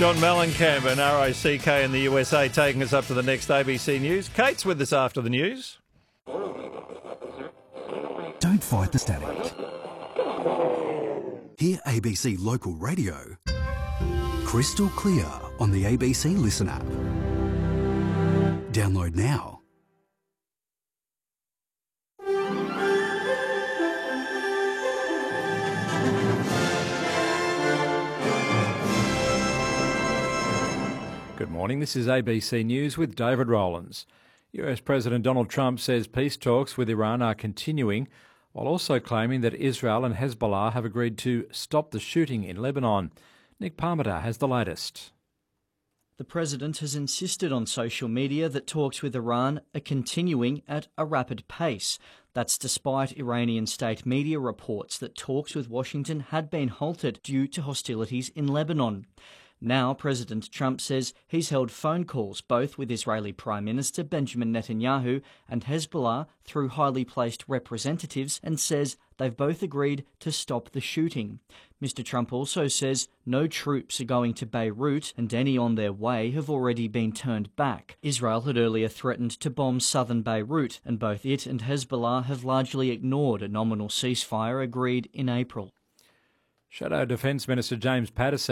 John Mellencamp and RACK in the USA taking us up to the next ABC News. Kate's with us after the news. Don't fight the static. Hear ABC Local Radio crystal clear on the ABC Listen app. Download now. Good morning, this is ABC News with David Rowlands. US President Donald Trump says peace talks with Iran are continuing, while also claiming that Israel and Hezbollah have agreed to stop the shooting in Lebanon. Nick Parmenter has the latest. The president has insisted on social media that talks with Iran are continuing at a rapid pace. That's despite Iranian state media reports that talks with Washington had been halted due to hostilities in Lebanon. Now, President Trump says he's held phone calls both with Israeli Prime Minister Benjamin Netanyahu and Hezbollah through highly placed representatives and says they've both agreed to stop the shooting. Mr. Trump also says no troops are going to Beirut and any on their way have already been turned back. Israel had earlier threatened to bomb southern Beirut, and both it and Hezbollah have largely ignored a nominal ceasefire agreed in April. Shadow Defence Minister James Paterson